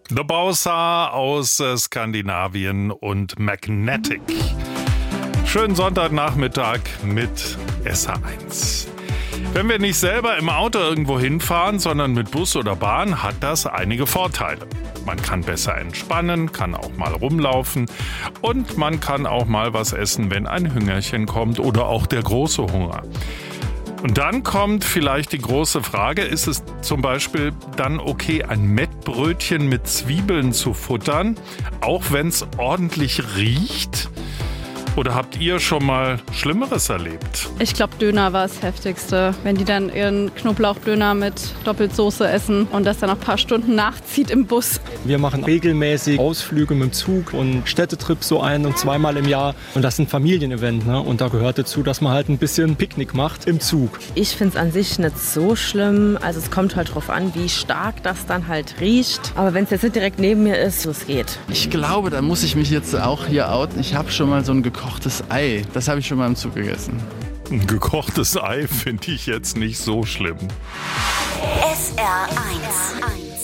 The Bowser aus Skandinavien und Magnetic. Schönen Sonntagnachmittag mit SH1. Wenn wir nicht selber im Auto irgendwo hinfahren, sondern mit Bus oder Bahn, hat das einige Vorteile. Man kann besser entspannen, kann auch mal rumlaufen und man kann auch mal was essen, wenn ein Hüngerchen kommt oder auch der große Hunger. Und dann kommt vielleicht die große Frage, ist es zum Beispiel dann okay, ein Mettbrötchen mit Zwiebeln zu futtern, auch wenn es ordentlich riecht? Oder habt ihr schon mal Schlimmeres erlebt? Ich glaube, Döner war das Heftigste. Wenn die dann ihren Knoblauchdöner mit Doppelsoße essen und das dann noch ein paar Stunden nachzieht im Bus. Wir machen regelmäßig Ausflüge mit dem Zug und Städtetrips so ein- und zweimal im Jahr. Und das ist ein Familienevent, ne? Und da gehört dazu, dass man halt ein bisschen Picknick macht im Zug. Ich finde es an sich nicht so schlimm. Also es kommt halt drauf an, wie stark das dann halt riecht. Aber wenn es jetzt nicht direkt neben mir ist, so es geht. Ich glaube, da muss ich mich jetzt auch hier outen. Ich habe schon mal so ein gekochtes Ei. Das habe ich schon mal im Zug gegessen. Ein gekochtes Ei finde ich jetzt nicht so schlimm. SR1